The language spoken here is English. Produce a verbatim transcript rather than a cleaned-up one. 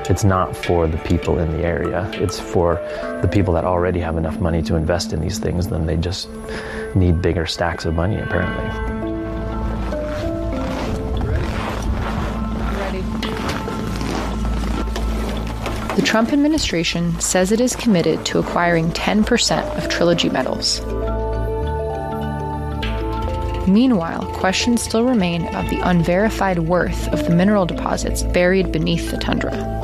It's not for the people in the area. It's for the people that already have enough money to invest in these things, then they just need bigger stacks of money, apparently. The Trump administration says it is committed to acquiring ten percent of Trilogy Metals. Meanwhile, questions still remain about the unverified worth of the mineral deposits buried beneath the tundra.